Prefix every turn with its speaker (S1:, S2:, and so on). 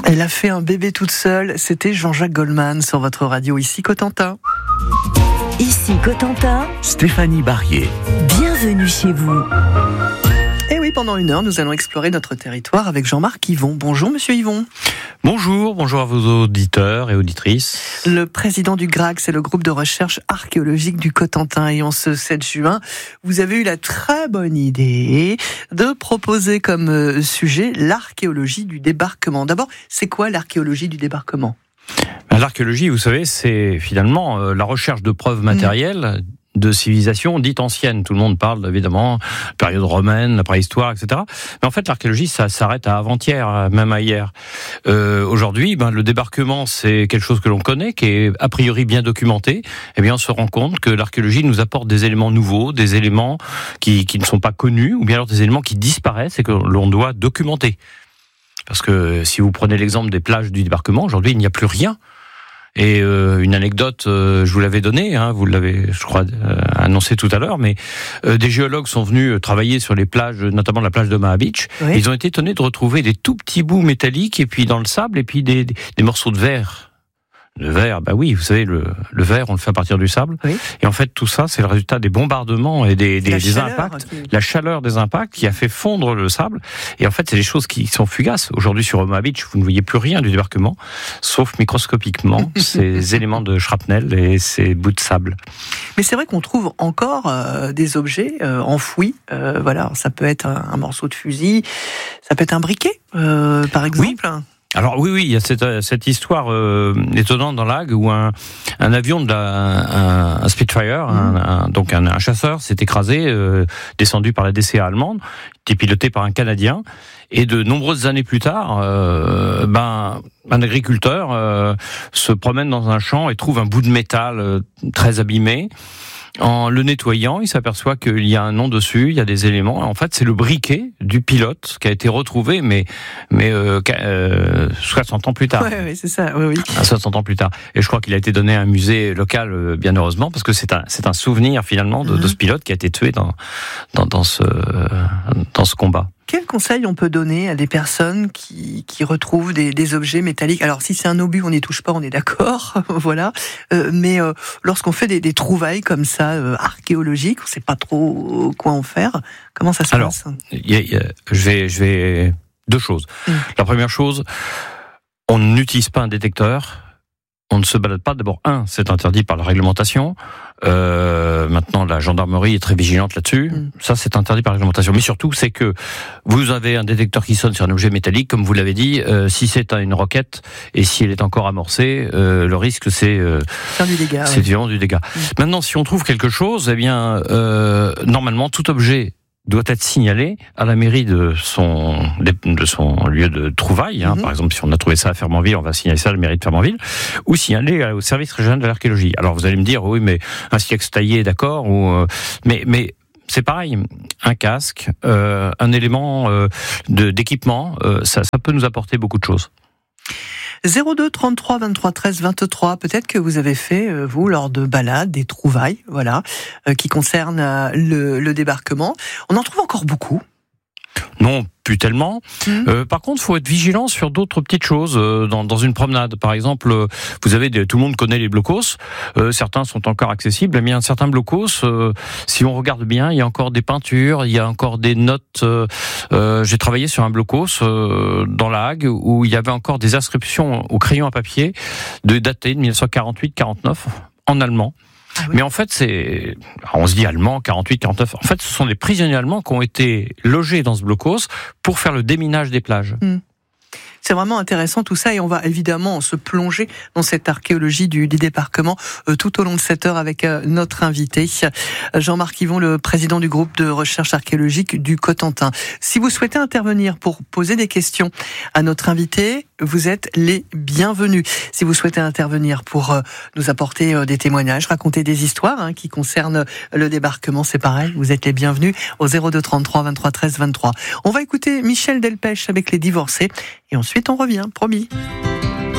S1: Elle a fait un bébé toute seule. C'était Jean-Jacques Goldman sur votre radio, ici Cotentin.
S2: Ici Cotentin,
S3: Stéphanie Barrier.
S2: Bienvenue chez vous.
S1: Et oui, pendant 1 heure, nous allons explorer notre territoire avec Jean-Marc Yvon. Bonjour Monsieur Yvon.
S4: Bonjour à vos auditeurs et auditrices.
S1: Le président du GRAC, c'est le groupe de recherche archéologique du Cotentin. Et en ce 7 juin, vous avez eu la très bonne idée de proposer comme sujet l'archéologie du débarquement. D'abord, c'est quoi l'archéologie du débarquement ?
S4: L'archéologie, vous savez, c'est finalement la recherche de preuves matérielles de civilisations dites anciennes. Tout le monde parle évidemment période romaine, la préhistoire, etc. Mais en fait, l'archéologie, ça s'arrête à avant-hier, même à hier. Aujourd'hui, le débarquement, c'est quelque chose que l'on connaît, qui est a priori bien documenté. Eh bien, on se rend compte que l'archéologie nous apporte des éléments nouveaux, des éléments qui ne sont pas connus, ou bien alors des éléments qui disparaissent et que l'on doit documenter. Parce que si vous prenez l'exemple des plages du débarquement, aujourd'hui, il n'y a plus rien. Et une anecdote, je vous l'avais donnée, vous l'avez, je crois, annoncé tout à l'heure, mais des géologues sont venus travailler sur les plages, notamment la plage de Omaha Beach. Oui. Ils ont été étonnés de retrouver des tout petits bouts métalliques, et puis dans le sable, et puis des morceaux de verre. Le verre, oui, vous savez, le verre, on le fait à partir du sable. Oui. Et en fait, tout ça, c'est le résultat des bombardements et des impacts, la chaleur des impacts qui a fait fondre le sable. Et en fait, c'est des choses qui sont fugaces. Aujourd'hui, sur Omaha Beach, vous ne voyez plus rien du débarquement, sauf microscopiquement ces éléments de shrapnel et ces bouts de sable.
S1: Mais c'est vrai qu'on trouve encore des objets enfouis. Voilà, ça peut être un morceau de fusil, ça peut être un briquet, par exemple.
S4: Oui. Alors oui, il y a cette histoire étonnante dans l'Ag où un avion un Spitfire, donc un chasseur, s'est écrasé, descendu par la DCA allemande, était piloté par un Canadien, et de nombreuses années plus tard, un agriculteur se promène dans un champ et trouve un bout de métal très abîmé. En le nettoyant, il s'aperçoit qu'il y a un nom dessus, il y a des éléments. En fait, c'est le briquet du pilote qui a été retrouvé, mais 60 ans plus tard.
S1: Oui, c'est ça. Oui.
S4: 60 ans plus tard. Et je crois qu'il a été donné à un musée local, bien heureusement, parce que c'est un souvenir finalement de ce pilote qui a été tué dans ce combat.
S1: Quel conseil on peut donner à des personnes qui retrouvent des objets métalliques ? Alors, si c'est un obus, on n'y touche pas, on est d'accord, voilà. Mais lorsqu'on fait des trouvailles comme ça, archéologiques, on ne sait pas trop quoi en faire, comment ça se passe ?
S4: Je vais 2 choses. La première chose, on n'utilise pas un détecteur. On ne se balade pas. D'abord, c'est interdit par la réglementation. Maintenant, la gendarmerie est très vigilante là-dessus. Ça, c'est interdit par la réglementation. Mais surtout, c'est que vous avez un détecteur qui sonne sur un objet métallique, comme vous l'avez dit. Si c'est une roquette et si elle est encore amorcée, le risque, c'est
S1: faire du dégât.
S4: C'est vraiment du dégât. Maintenant, si on trouve quelque chose, normalement, tout objet doit être signalé à la mairie de son lieu de trouvaille. Par exemple, si on a trouvé ça à Fermanville, on va signaler ça à la mairie de Fermanville, ou signaler au service régional de l'archéologie. Alors vous allez me dire, oui, mais un silex taillé, d'accord, mais c'est pareil. Un casque, un élément d'équipement, ça peut nous apporter beaucoup de choses.
S1: 02 33 23 13 23. Peut-être que vous avez fait, vous, lors de balades, des trouvailles, voilà, qui concernent le débarquement. On en trouve encore beaucoup.
S4: Non, plus tellement. Par contre, il faut être vigilant sur d'autres petites choses. Dans une promenade, par exemple, vous avez tout le monde connaît les blocos. Certains sont encore accessibles. Mais il y a certains blocos, si on regarde bien, il y a encore des peintures, il y a encore des notes. J'ai travaillé sur un blocos dans la Hague où il y avait encore des inscriptions au crayon à papier datées de 1948-49 en allemand. Ah oui. Mais en fait, on se dit allemand, 48, 49. En fait, ce sont des prisonniers allemands qui ont été logés dans ce blocos pour faire le déminage des plages.
S1: C'est vraiment intéressant tout ça et on va évidemment se plonger dans cette archéologie du débarquement tout au long de cette heure avec notre invité, Jean-Marc Yvon, le président du groupe de recherche archéologique du Cotentin. Si vous souhaitez intervenir pour poser des questions à notre invité, vous êtes les bienvenus. Si vous souhaitez intervenir pour nous apporter des témoignages, raconter des histoires qui concernent le débarquement, c'est pareil, vous êtes les bienvenus au 02 33 23 13 23. On va écouter Michel Delpech avec Les Divorcés et ensuite on revient, promis.